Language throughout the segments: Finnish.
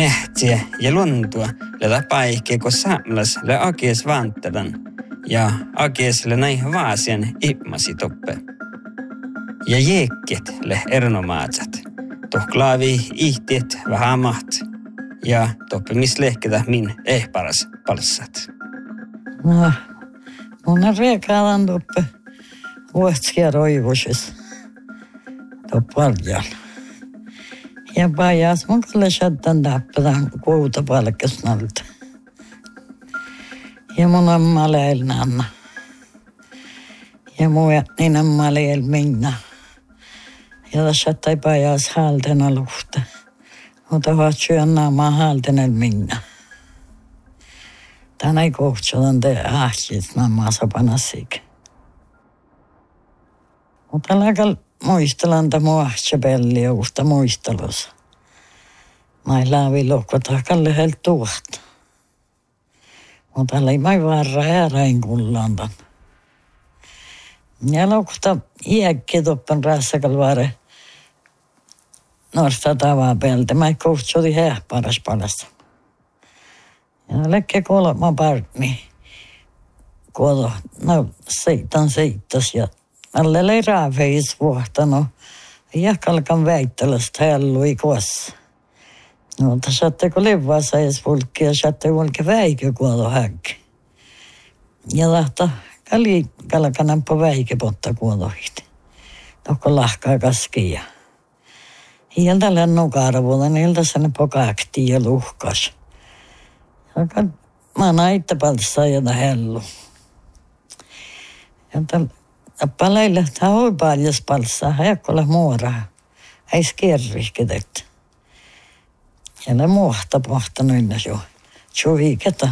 mehtiä ja luntua, leda paikkeja, kun samlas le akies vantadan ja akies le näihin vaasien ipmasi toppe. Ja jeekket le ernomaatsat, tohklaavi ihtiet vähän maht ja toppe mislehketä min paras palsat. No, mun on reekaadan toppe vuotskia roivusis toppaljalla. Ja pajas mun kalle shaddan tappadan kuuta palkkasnalta. Ja mun amma leil nanna. Ja mun niin amma leil minna. Ja tässä ei pajas haltena luhta. Mutta vaatsujan naama haltena minna. Tän ei kohtsadan te ahkis naama sapanasik. Mutta lakal muistelan ta muahtsapelli ja uusta muistelussa. Mä laavi lohkota kalle helt tuohta. Mutta ei mä varra ääräin kullantan. Ja lohkota iäkki toppen rassakal vaare norsta tavaa peltä. Mä kohtsoti paras palasta. Ja lekke kolma partni. Kuodo, no seittas ja alle ei raafeis vuohtanut. Ja kalkan väittelystä hellui kuossa. No, mutta saatteko levaa sais vulkki ja saatte vulkki väikö kuodo häkki. Ja tahta kalkanampa väikö potta kuodohti. Tokko lahkaa kaskia. Ja tällä nukarvulla niiltä sen pokaakti ja luhkas. Ja mä naitte paltsaa jota hellu. Ja tällä paleille tämä on paljon palsaa, hajakkola muoraa. Ei skierrihketet. Ja ne muohta pohtanut jo. Tjuviketa.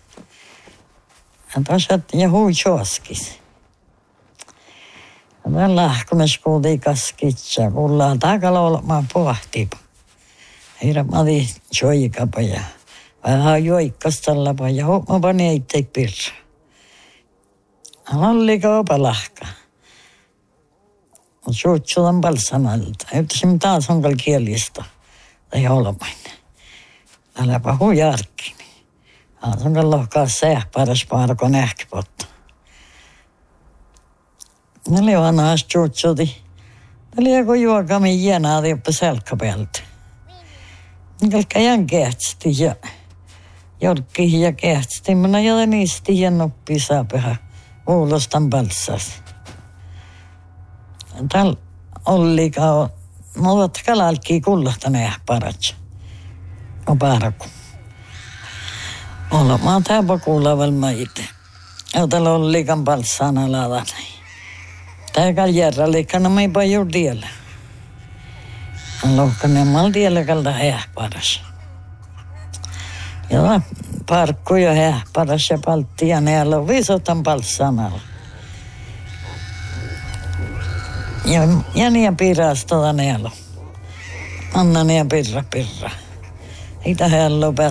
Ja tosiaan ja hui tjoskis. Ja tämän lahkunes kuultiin kaskitsa. Kuullaan takalla olemaan pohtipa. Heidän mati tjoikapa ja vähän joikkastallapa ja mä pani eitteik pirra. Hän oli kaupa lahka. Mutta suutsulan palsamalta. Yhtäisimme taas onkal kielistä. Tai olemainen. Äläpä hujarkki. Taas onkal lohkaa paras paarko nähkipotta. Ne oli vanhaas suutsuti. Ne oli joku juokami jänää jopa selkkapäältä. Kalka jän kehtsti ja jorkki ja kehtsti. Minä joten isti ja noppi saapeha. Uulostan palsas. Täällä ollikaan, mutta kalalkii kullahtaneen paratsa. On paraku. Mä oon tääpä kuuleval mä ite. Ja täällä ollikan palsaan aladan. Tää kaljärra liikana mä ei paljon tiellä. Lohkanen mä oon tiellä kalta paras. Ja parkku jo paras ja paltti ja neellä on viisotan palsaan alla. Ja niin pirasta neellä. Anna niin pirra. Ei tähän lopeta.